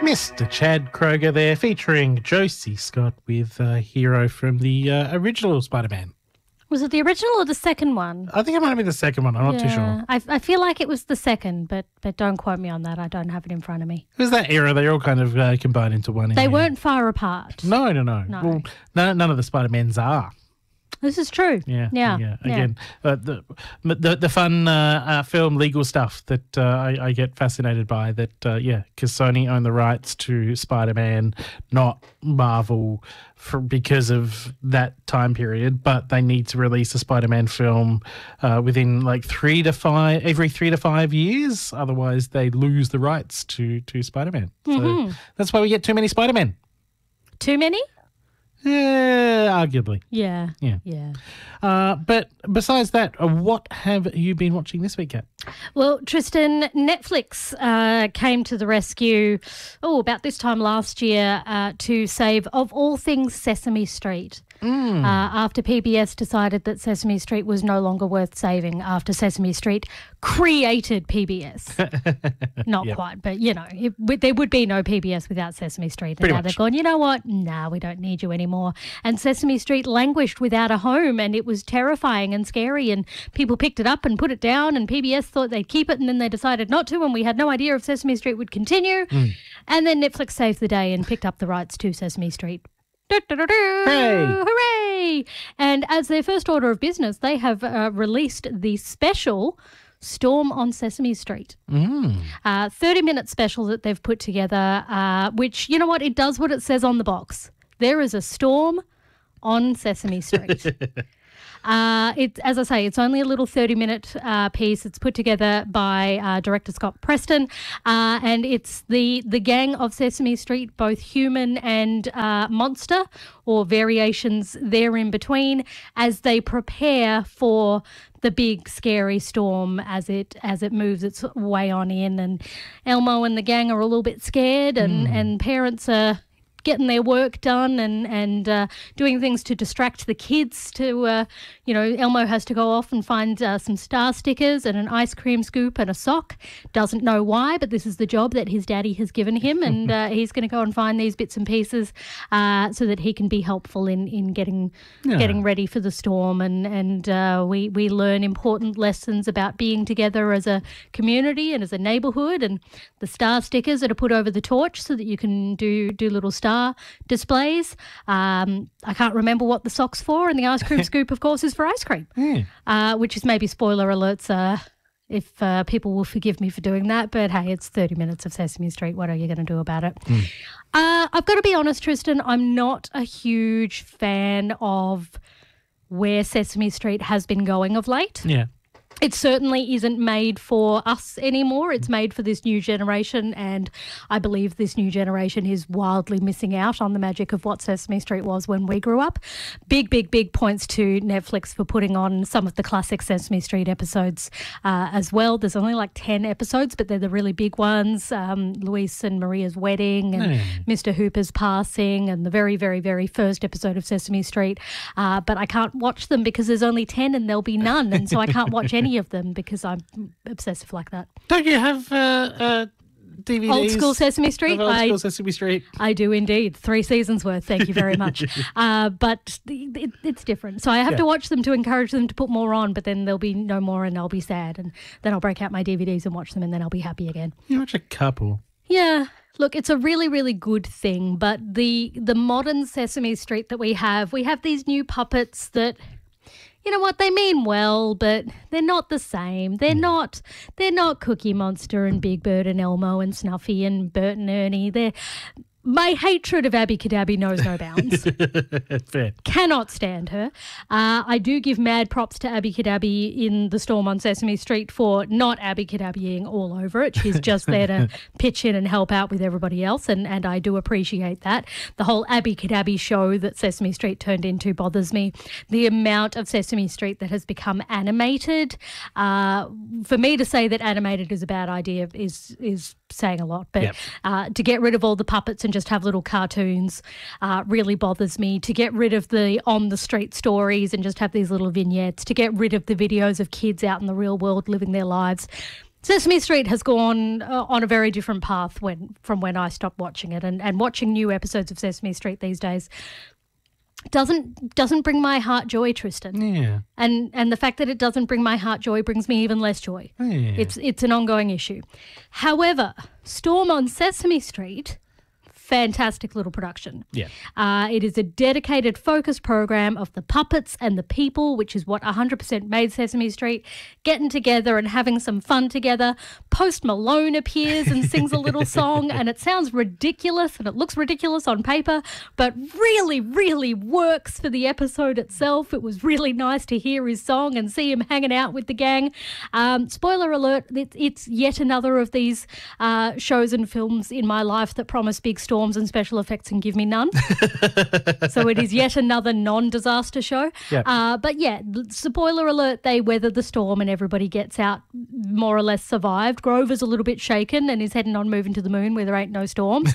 Mr. Chad Kroger there, featuring Josie Scott with Hero from the original Spider-Man. Was it the original or the second one? I think it might have been the second one. I'm not too sure. I feel like it was the second, but don't quote me on that. I don't have it in front of me. It was that era. They all kind of combined into one. They weren't far apart. No. Well, none of the Spider-Mans are. This is true. Yeah. Again, the fun film legal stuff that I get fascinated by. That because Sony own the rights to Spider-Man, not Marvel, because of that time period. But they need to release a Spider-Man film within like every 3 to 5 years. Otherwise, they lose the rights to Spider-Man. Mm-hmm. So that's why we get too many Spider-Men. Too many? Yeah, arguably. Yeah. But besides that, what have you been watching this week, Kat? Well, Tristan, Netflix came to the rescue, about this time last year to save, of all things, Sesame Street. After PBS decided that Sesame Street was no longer worth saving after Sesame Street created PBS. Not quite, but, there would be no PBS without Sesame Street. And now they've gone, you know what? Nah, we don't need you anymore. And Sesame Street languished without a home, and it was terrifying and scary, and people picked it up and put it down, and PBS thought they'd keep it, and then they decided not to, and we had no idea if Sesame Street would continue. And then Netflix saved the day and picked up the rights to Sesame Street. Hooray! Hooray! And as their first order of business, they have released the special Storm on Sesame Street. 30-minute special that they've put together, which, you know what, it does what it says on the box. There is a storm on Sesame Street. As I say, it's only a little 30-minute piece. It's put together by director Scott Preston, and it's the gang of Sesame Street, both human and monster, or variations there in between, as they prepare for the big scary storm as it moves its way on in. And Elmo and the gang are a little bit scared, and parents are getting their work done and doing things to distract the kids. Elmo has to go off and find some star stickers and an ice cream scoop and a sock. Doesn't know why, but this is the job that his daddy has given him, and he's going to go and find these bits and pieces so that he can be helpful in getting ready for the storm. And we learn important lessons about being together as a community and as a neighbourhood, and the star stickers that are put over the torch so that you can do little star displays. I can't remember what the sock's for, and the ice cream scoop, of course, is for ice cream, which is maybe spoiler alerts if people will forgive me for doing that. But hey, it's 30 minutes of Sesame Street. What are you going to do about it? I've got to be honest, Tristan, I'm not a huge fan of where Sesame Street has been going of late. Yeah. It certainly isn't made for us anymore. It's made for this new generation, and I believe this new generation is wildly missing out on the magic of what Sesame Street was when we grew up. Big points to Netflix for putting on some of the classic Sesame Street episodes as well. There's only like 10 episodes, but they're the really big ones. Luis and Maria's wedding, and Mr. Hooper's passing, and the very, very, very first episode of Sesame Street. But I can't watch them because there's only 10 and there'll be none, and so I can't watch any of them because I'm obsessive like that. Don't you have DVDs? Old School Sesame Street? Old School Sesame Street? I do indeed. 3 seasons worth, thank you very much. But it's different. So I have to watch them to encourage them to put more on, but then there'll be no more and I'll be sad. And then I'll break out my DVDs and watch them, and then I'll be happy again. You watch a couple. Yeah. Look, it's a really, really good thing, but the modern Sesame Street that we have these new puppets that, you know what, they mean well, but they're not the same. They're not Cookie Monster and Big Bird and Elmo and Snuffy and Bert and Ernie. My hatred of Abby Cadabby knows no bounds. Fair. Cannot stand her. I do give mad props to Abby Cadabby in The Storm on Sesame Street for not Abby Cadabbying all over it. She's just there to pitch in and help out with everybody else, and I do appreciate that. The whole Abby Cadabby show that Sesame Street turned into bothers me. The amount of Sesame Street that has become animated. For me to say that animated is a bad idea is saying a lot, but to get rid of all the puppets and just have little cartoons really bothers me. To get rid of the on the street stories and just have these little vignettes, to get rid of the videos of kids out in the real world living their lives, Sesame Street has gone on a very different path from when I stopped watching it, and watching new episodes of Sesame Street these days doesn't bring my heart joy, Tristan. Yeah. And the fact that it doesn't bring my heart joy brings me even less joy. Yeah. It's an ongoing issue. However, Storm on Sesame Street, fantastic little production. Yeah. It is a dedicated focus program of the puppets and the people, which is what 100% made Sesame Street, getting together and having some fun together. Post Malone appears and sings a little song, and it sounds ridiculous and it looks ridiculous on paper, but really, really works for the episode itself. It was really nice to hear his song and see him hanging out with the gang. Spoiler alert, it's yet another of these shows and films in my life that promise big storms and special effects and give me none. So it is yet another non-disaster show. Yep. But yeah, spoiler alert, they weather the storm and everybody gets out more or less survived. Grover's a little bit shaken and is heading on moving to the moon where there ain't no storms.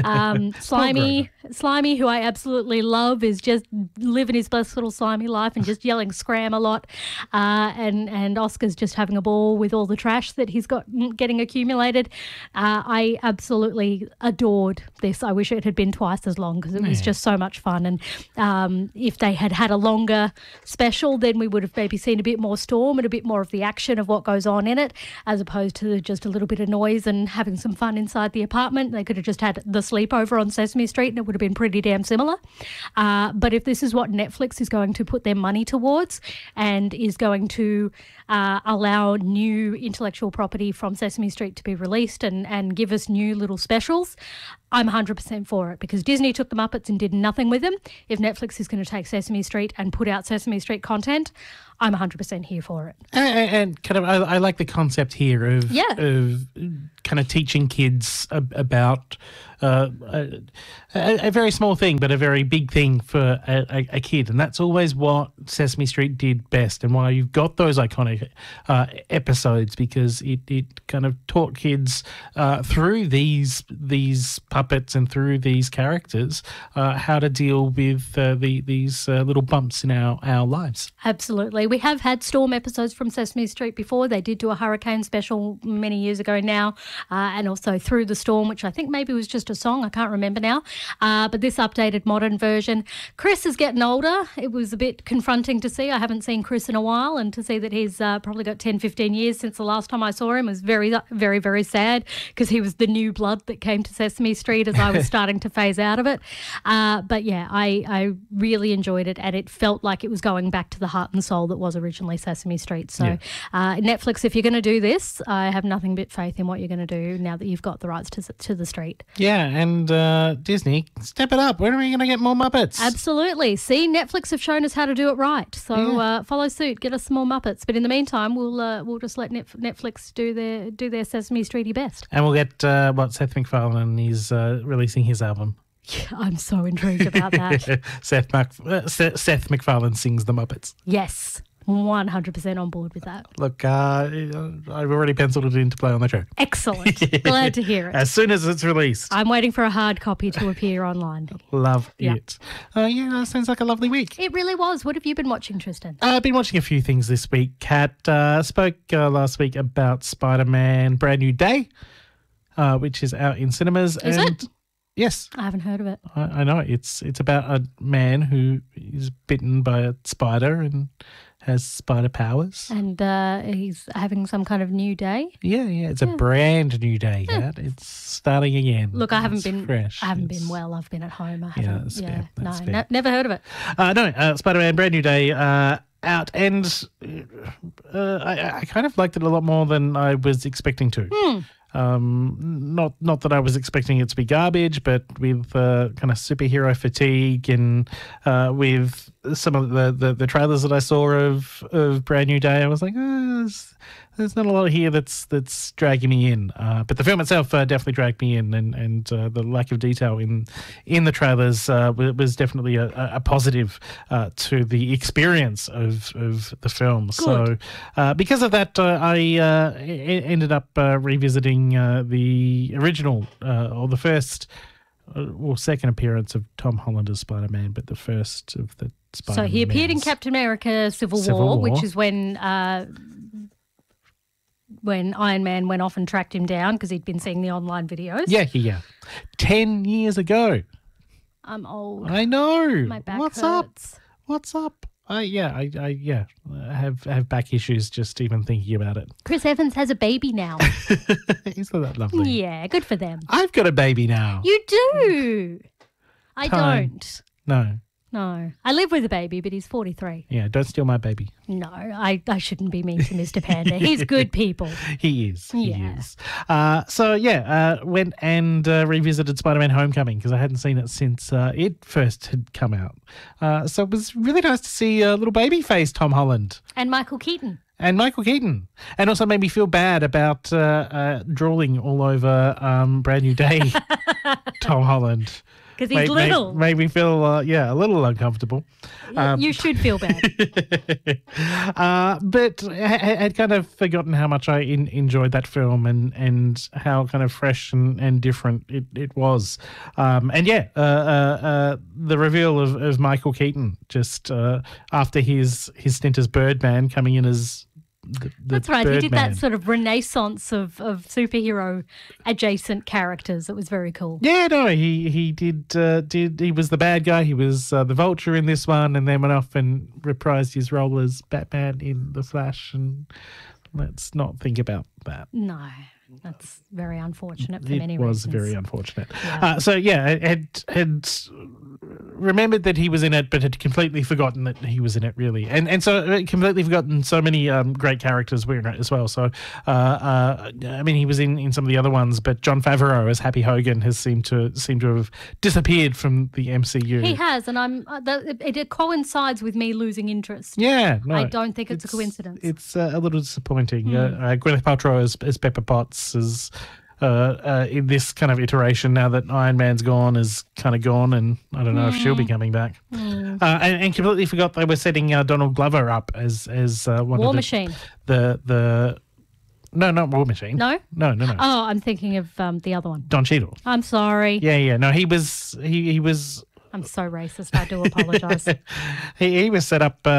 Slimy, who I absolutely love, is just living his best little slimy life and just yelling scram a lot. And Oscar's just having a ball with all the trash that he's got getting accumulated. I absolutely adored this. I wish it had been twice as long because it was just so much fun. And if they had had a longer special, then we would have maybe seen a bit more storm and a bit more of the action of what goes on in it, as opposed to just a little bit of noise and having some fun inside the apartment. They could have just had the sleepover on Sesame Street and it would have been pretty damn similar. But if this is what Netflix is going to put their money towards and is going to allow new intellectual property from Sesame Street to be released and give us new little specials, I'm 100% for it, because Disney took the Muppets and did nothing with them. If Netflix is going to take Sesame Street and put out Sesame Street content, I'm 100% here for it. And kind of, I like the concept here of kind of teaching kids about a very small thing, but a very big thing for a kid. And that's always what Sesame Street did best, and why you've got those iconic episodes, because it kind of taught kids through these puppets and through these characters how to deal with these little bumps in our lives. Absolutely. We have had storm episodes from Sesame Street before. They did do a hurricane special many years ago now, and also Through the Storm, which I think maybe was just a song. I can't remember now. But this updated modern version. Chris is getting older. It was a bit confronting to see. I haven't seen Chris in a while, and to see that he's probably got 10, 15 years since the last time I saw him was very, very, very sad, because he was the new blood that came to Sesame Street as I was starting to phase out of it. But yeah, I really enjoyed it, and it felt like it was going back to the heart and soul that was originally Sesame Street. So Netflix, if you're going to do this, I have nothing but faith in what you're going to do now that you've got the rights to the street. Yeah, and Disney, step it up. When are we going to get more Muppets? Absolutely. See, Netflix have shown us how to do it right. So follow suit, get us some more Muppets. But in the meantime, we'll just let Netflix do their Sesame Streety best. And we'll get Seth MacFarlane is releasing his album. Yeah, I'm so intrigued about that. Seth MacFarlane sings the Muppets. Yes. 100% on board with that. Look, I've already penciled it in to play on the show. Excellent. Glad to hear it. As soon as it's released. I'm waiting for a hard copy to appear online. Love it. Sounds like a lovely week. It really was. What have you been watching, Tristan? I've been watching a few things this week. Kat spoke last week about Spider-Man Brand New Day, which is out in cinemas. Is it? Yes. I haven't heard of it. I know. It's about a man who is bitten by a spider and has spider powers. And he's having some kind of new day. Yeah. It's a brand new day. Yeah. It's starting again. Look, I haven't been fresh. I haven't been well. I've been at home. I haven't. That's fair. That's fair. No, never heard of it. No, Spider-Man Brand New Day out, and I kind of liked it a lot more than I was expecting to. Not that I was expecting it to be garbage, but with kind of superhero fatigue and with some of the trailers that I saw of Brand New Day, I was like, there's not a lot here that's dragging me in. But the film itself definitely dragged me in, and the lack of detail in the trailers was definitely a positive to the experience of the film. Good. So because of that, I ended up revisiting the original or the first or second appearance of Tom Holland as Spider-Man, but the first of the Spider-Man. So he appeared in Captain America Civil War, which is when when Iron Man went off and tracked him down because he'd been seeing the online videos. Yeah. 10 years ago. I'm old. I know. My back What's hurts. up? What's up? I have back issues just even thinking about it. Chris Evans has a baby now. Isn't that lovely? Yeah, good for them. I've got a baby now. You do. I Time. don't. No. I live with a baby, but he's 43. Yeah, don't steal my baby. No, I shouldn't be mean to Mr. Panda. He's good people. He is. He Yeah. is. Went and revisited Spider-Man Homecoming because I hadn't seen it since it first had come out. So it was really nice to see little baby face Tom Holland. And Michael Keaton. And Michael Keaton. And also made me feel bad about drooling all over Brand New Day Tom Holland. Because he's little. Made me feel, a little uncomfortable. You should feel bad. But I had kind of forgotten how much I enjoyed that film and how kind of fresh and different it was. The reveal of Michael Keaton just after his stint as Birdman coming in as That's right. He did Birdman. that sort of renaissance of superhero adjacent characters. It was very cool. Yeah, no, he did. He was the bad guy. He was the Vulture in this one, and then went off and reprised his role as Batman in The Flash. And let's not think about that. No, that's very unfortunate for many It was reasons. very unfortunate. Yeah. Had remembered that he was in it, but had completely forgotten that he was in it, really. And so completely forgotten so many great characters were in it as well. So, he was in some of the other ones, but Jon Favreau as Happy Hogan has seemed to have disappeared from the MCU. He has, and it coincides with me losing interest. Yeah, no, I don't think it's a coincidence. It's a little disappointing. Gwyneth Paltrow as Pepper Potts is in this kind of iteration now that Iron Man's gone is kind of gone, and I don't know if she'll be coming back. And completely forgot they were setting Donald Glover up as one War of the Machine. No, not War Machine. No? No. Oh, I'm thinking of the other one. Don Cheadle. I'm sorry. Yeah. No, he was. I'm so racist. I do apologise. He was set up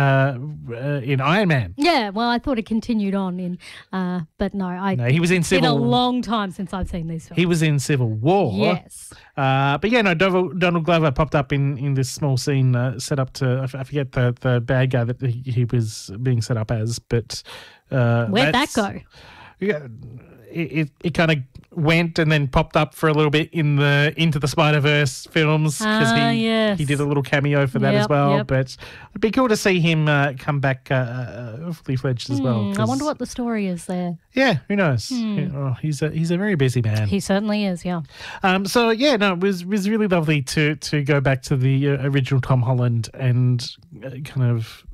in Iron Man. Yeah, well, I thought it continued on in, but no, he was in It's been a Civil. long time since I've seen these films. He was in Civil War. Yes. Donald Glover popped up in this small scene set up to, I forget the bad guy that he was being set up as, but Where'd that go? Yeah, it kind of went and then popped up for a little bit in the Into the Spider-Verse films because yes. he did a little cameo for that as well. Yep. But it'd be cool to see him come back fully fledged as well. I wonder what the story is there. Yeah, who knows? Yeah, he's a very busy man. He certainly is, yeah. It was really lovely to go back to the original Tom Holland and kind of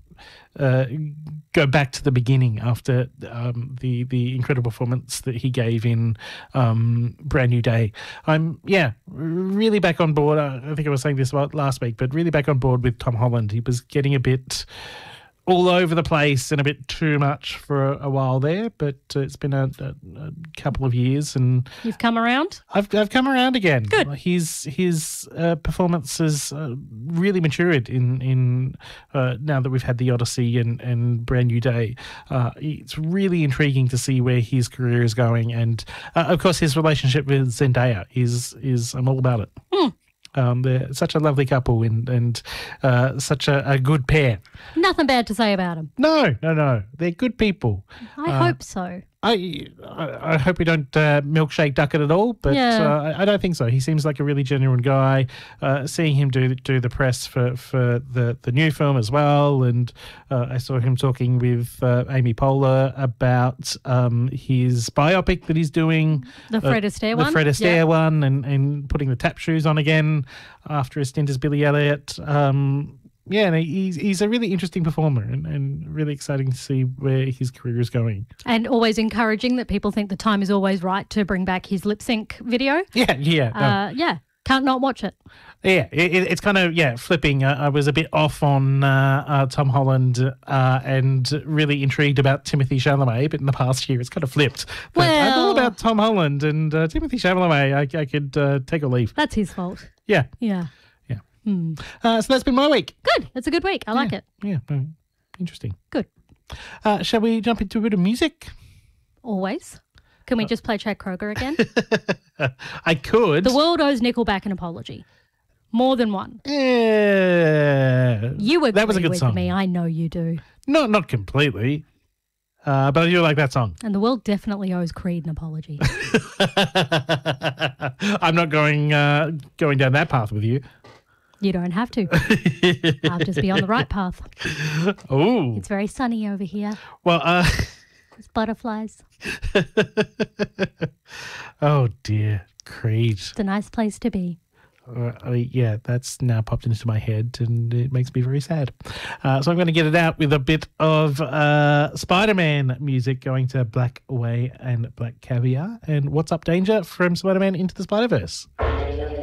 go back to the beginning after the incredible performance that he gave in Brand New Day. I'm really back on board. I think I was saying this about last week, but really back on board with Tom Holland. He was getting a bit all over the place and a bit too much for a while there, but it's been a couple of years and You've come around? I've come around again. Good. His performance has really matured in now that we've had the Odyssey and Brand New Day. It's really intriguing to see where his career is going, and of course his relationship with Zendaya is I'm all about it. They're such a lovely couple and such a good pair. Nothing bad to say about him. No, they're good people. I hope so. I hope we don't milkshake Duckett at all, but I don't think so. He seems like a really genuine guy. Seeing him do the press for the new film as well, and I saw him talking with Amy Poehler about his biopic that he's doing. The Fred Astaire one? The Fred Astaire one, and putting the tap shoes on again after his stint as Billy Elliot. And he's a really interesting performer and really exciting to see where his career is going. And always encouraging that people think the time is always right to bring back his lip sync video. Yeah. Can't not watch it. Yeah, it's kind of, flipping. I was a bit off on Tom Holland and really intrigued about Timothée Chalamet, but in the past year it's kind of flipped. But I'm all about Tom Holland and Timothée Chalamet. I could take or leave. That's his fault. Yeah. Yeah. So that's been my week. Good. It's a good week. I like it. Yeah, interesting. Good. Shall we jump into a bit of music? Always. Can we just play Chad Kroger again? I could. The world owes Nickelback an apology. More than one. Yeah. You agree that was a good with song. me. I know you do. Not completely. But I do like that song. And the world definitely owes Creed an apology. I'm not going down that path with you. You don't have to. I'll just be on the right path. Oh. It's very sunny over here. Well, There's butterflies. oh dear, Creed. It's a nice place to be. Yeah, that's now popped into my head and it makes me very sad. So I'm going to get it out with a bit of Spider-Man music going to Black Away and Black Caviar and What's Up Danger from Spider-Man Into the Spider-Verse.